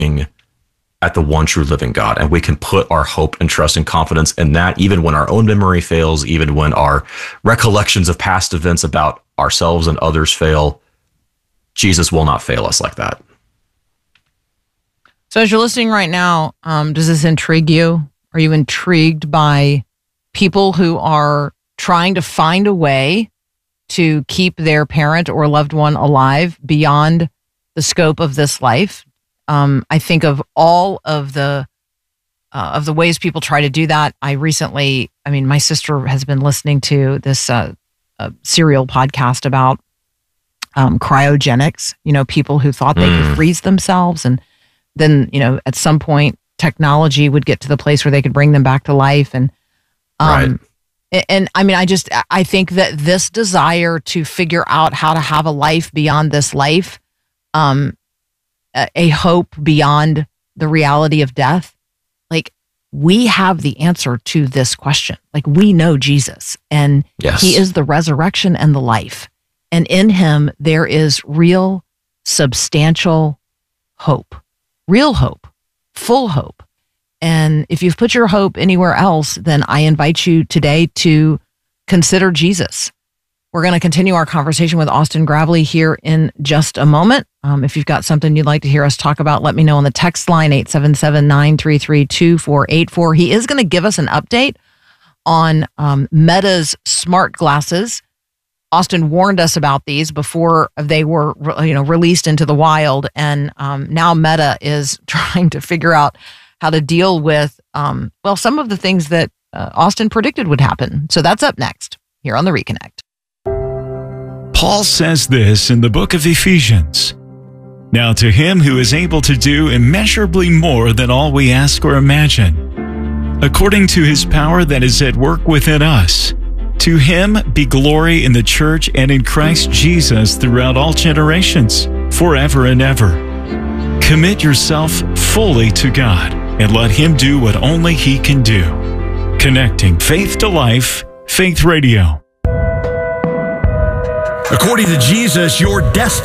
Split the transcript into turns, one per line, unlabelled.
at the one true living God. And we can put our hope and trust and confidence in that, even when our own memory fails, even when our recollections of past events about ourselves and others fail. Jesus will not fail us like that.
So as you're listening right now, does this intrigue you? Are you intrigued by people who are trying to find a way to keep their parent or loved one alive beyond the scope of this life? I think of all of the ways people try to do that. My sister has been listening to this serial podcast about cryogenics, people who thought they could freeze themselves. And then, at some point, technology would get to the place where they could bring them back to life. And,
right.
I think that this desire to figure out how to have a life beyond this life, a hope beyond the reality of death, like, we have the answer to this question. Like, we know Jesus, and
yes,
he is the resurrection and the life. And in him, there is real, substantial hope, real hope, full hope. And if you've put your hope anywhere else, then I invite you today to consider Jesus. We're going to continue our conversation with Austin Gravely here in just a moment. If you've got something you'd like to hear us talk about, let me know on the text line, 877-933-2484. He is going to give us an update on Meta's smart glasses. Austin warned us about these before they were released into the wild. And now Meta is trying to figure out how to deal with, some of the things that Austin predicted would happen. So that's up next here on The Reconnect.
Paul says this in the book of Ephesians. Now to him who is able to do immeasurably more than all we ask or imagine, according to his power that is at work within us, to him be glory in the church and in Christ Jesus throughout all generations, forever and ever. Commit yourself fully to God and let him do what only he can do. Connecting faith to life, Faith Radio.
According to Jesus, your destiny